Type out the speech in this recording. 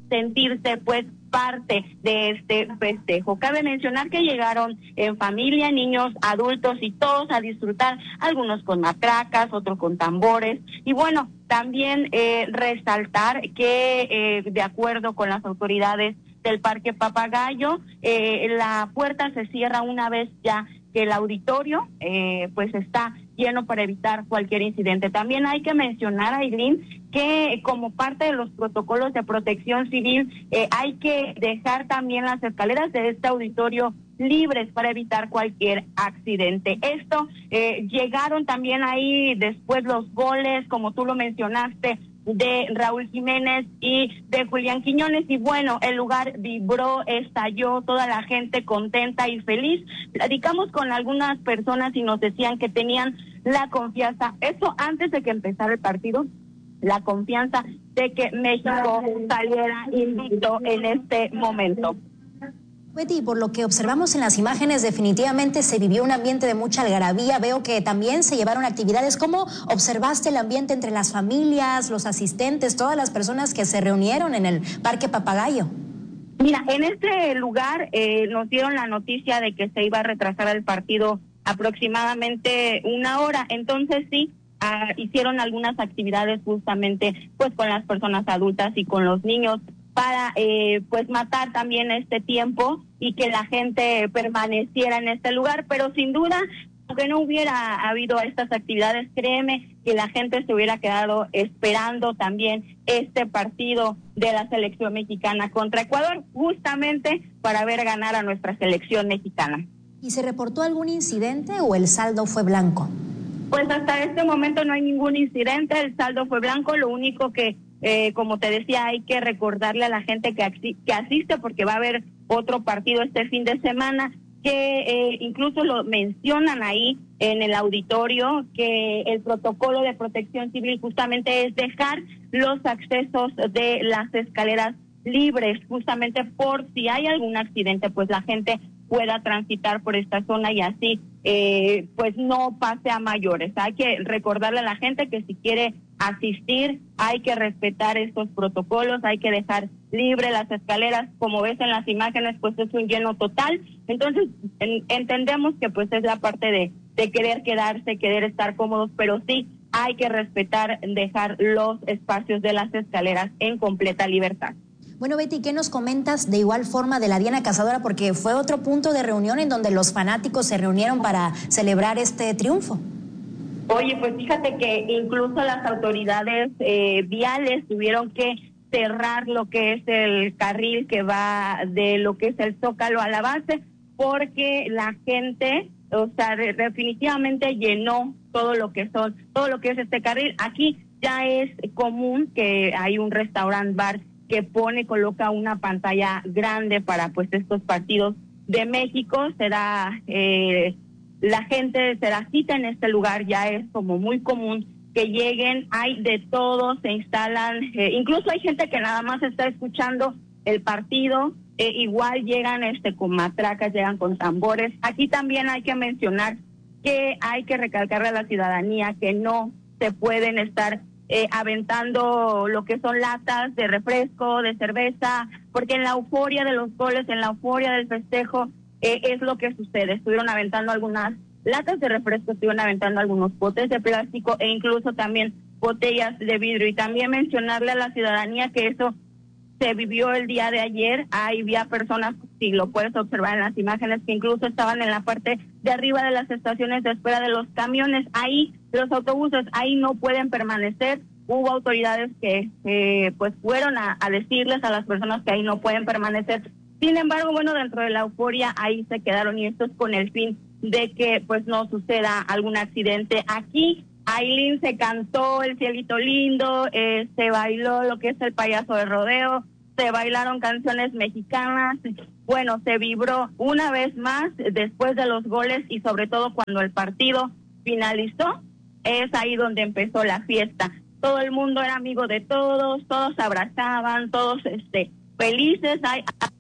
sentirse pues parte de este festejo. Cabe mencionar que llegaron en familia, niños, adultos y todos a disfrutar, algunos con matracas, otros con tambores, y bueno, también resaltar que de acuerdo con las autoridades del Parque Papagayo, la puerta se cierra una vez ya que el auditorio pues está lleno para evitar cualquier incidente. También hay que mencionar, Ailín, que como parte de los protocolos de protección civil hay que dejar también las escaleras de este auditorio libres para evitar cualquier accidente. Esto, llegaron también ahí después los goles, como tú lo mencionaste, de Raúl Jiménez y de Julián Quiñones, y bueno, el lugar vibró, estalló, toda la gente contenta y feliz. Platicamos con algunas personas y nos decían que tenían la confianza, eso antes de que empezara el partido, la confianza de que México saliera invicto en este momento. Betty, por lo que observamos en las imágenes, definitivamente se vivió un ambiente de mucha algarabía. Veo que también se llevaron actividades. ¿Cómo observaste el ambiente entre las familias, los asistentes, todas las personas que se reunieron en el Parque Papagayo? Mira, en este lugar nos dieron la noticia de que se iba a retrasar el partido aproximadamente una hora. Entonces sí, hicieron algunas actividades justamente pues con las personas adultas y con los niños, para pues matar también este tiempo y que la gente permaneciera en este lugar, pero sin duda, aunque no hubiera habido estas actividades, créeme que la gente se hubiera quedado esperando también este partido de la selección mexicana contra Ecuador, justamente para ver ganar a nuestra selección mexicana. ¿Y se reportó algún incidente o el saldo fue blanco? Pues hasta este momento no hay ningún incidente, el saldo fue blanco, lo único que como te decía, hay que recordarle a la gente que asiste, porque va a haber otro partido este fin de semana, que incluso lo mencionan ahí en el auditorio, que el protocolo de protección civil justamente es dejar los accesos de las escaleras libres, justamente por si hay algún accidente, pues la gente pueda transitar por esta zona y así pues no pase a mayores. Hay que recordarle a la gente que si quiere asistir hay que respetar estos protocolos, hay que dejar libre las escaleras. Como ves en las imágenes, pues es un lleno total. Entonces entendemos que pues es la parte de querer quedarse, querer estar cómodos, pero sí hay que respetar, dejar los espacios de las escaleras en completa libertad. Bueno, Betty, ¿qué nos comentas de igual forma de la Diana Cazadora? Porque fue otro punto de reunión en donde los fanáticos se reunieron para celebrar este triunfo. Oye, pues fíjate que incluso las autoridades viales tuvieron que cerrar lo que es el carril que va de lo que es el Zócalo a la base, porque la gente, o sea, definitivamente llenó todo lo que es este carril. Aquí ya es común que hay un restaurant bar que coloca una pantalla grande para pues estos partidos de México. La gente se la cita en este lugar, ya es como muy común que lleguen, hay de todo, se instalan, incluso hay gente que nada más está escuchando el partido, igual llegan con matracas, llegan con tambores. Aquí también hay que mencionar que hay que recalcarle a la ciudadanía que no se pueden estar aventando lo que son latas de refresco, de cerveza, porque en la euforia de los goles, en la euforia del festejo, es lo que sucede. Estuvieron aventando algunas latas de refresco, estuvieron aventando algunos botes de plástico e incluso también botellas de vidrio. Y también mencionarle a la ciudadanía que eso se vivió el día de ayer. Había personas, si lo puedes observar en las imágenes, que incluso estaban en la parte de arriba de las estaciones de espera de los camiones. Ahí, los autobuses, ahí no pueden permanecer. Hubo autoridades que pues fueron a decirles a las personas que ahí no pueden permanecer. Sin embargo, bueno, dentro de la euforia ahí se quedaron, y esto es con el fin de que pues no suceda algún accidente. Aquí, Ailín, se cantó El Cielito Lindo, se bailó lo que es el payaso de rodeo, se bailaron canciones mexicanas, bueno, se vibró una vez más después de los goles y sobre todo cuando el partido finalizó, es ahí donde empezó la fiesta. Todo el mundo era amigo de todos, todos se abrazaban, todos felices.